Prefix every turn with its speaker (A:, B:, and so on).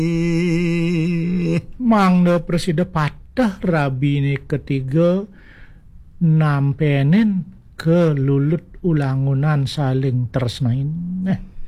A: Mangda presida patah rabine ketiga nampenen ke lulut ulangunan saling tresnain.